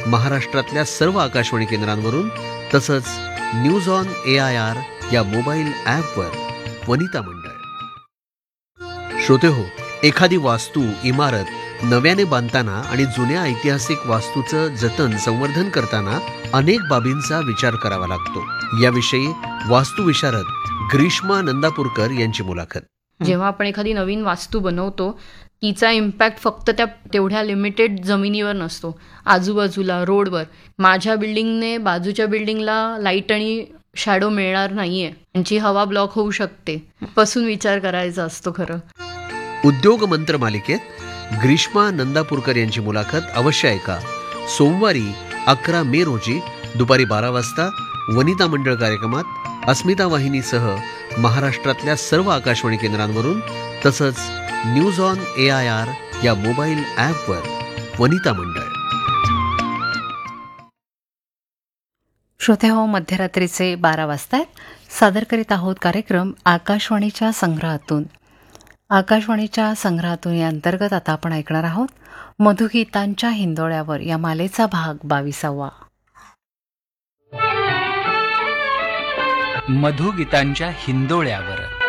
महाराष्ट्रातल्या सर्व आकाशवाणी केंद्रांवरून, तसंच न्यूज ऑन AIR या मोबाईल ॲपवर वनिता मंडळ. श्रोतेहो, एखादी वास्तू, इमारत नव्याने बांधताना आणि जुन्या ऐतिहासिक वास्तूचं जतन संवर्धन करताना अनेक बाबींचा विचार करावा लागतो. याविषयी वास्तुविशारद ग्रीष्मा नंदापूरकर यांची मुलाखत. जेव्हा आपण एखादी नवीन वास्तू बनवतो, तिचा इम्पॅक्ट फक्त त्या तेवढ्या लिमिटेड जमिनीवर नसतो, आजूबाजूला रोडवर. माझ्या बिल्डिंगने बाजूच्या बिल्डिंगला लाईट आणि शॅडो मिळणार नाहीये, त्यांची हवा ब्लॉक होऊ शकते, पासून विचार करायचा असतो. खरं उद्योग मंत्र मालिकेत ग्रीष्मा नंदापूरकर यांची मुलाखत अवश्य ऐका. सोमवारी 11 मे रोजी दुपारी 12 वाजता वनिता मंडळ कार्यक्रमात अस्मिता वाहिनीसह महाराष्ट्रातल्या सर्व आकाशवाणी केंद्रांवरून, तसंच न्यूज ऑन AIR या मोबाईल ॲपवर वनिता मंडळ. श्रोतेहो, मध्यरात्रीचे 12 वाजतायत. सादर करीत आहोत कार्यक्रम आकाशवाणीच्या संग्रहातून. आकाशवाणीच्या संग्रहातून या अंतर्गत आता आपण ऐकणार आहोत मधुगीतांच्या हिंदोळ्यावर या मालेचा भाग 22वा. मधुगीतांच्या हिंदोळ्यावर.